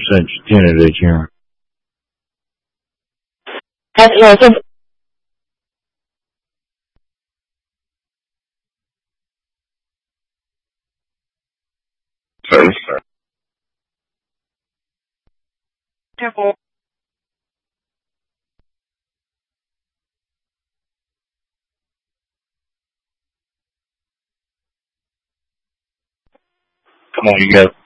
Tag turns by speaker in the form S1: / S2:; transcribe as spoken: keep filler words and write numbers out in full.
S1: percent candidate here.
S2: And, yeah, so
S3: Sorry, sorry.
S2: careful.
S3: Come on, you guys.